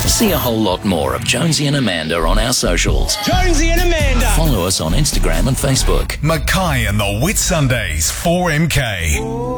See a whole lot more of Jonesy and Amanda on our socials. Jonesy and Amanda. Follow us on Instagram and Facebook. Mackay and the Whitsundays 4MK.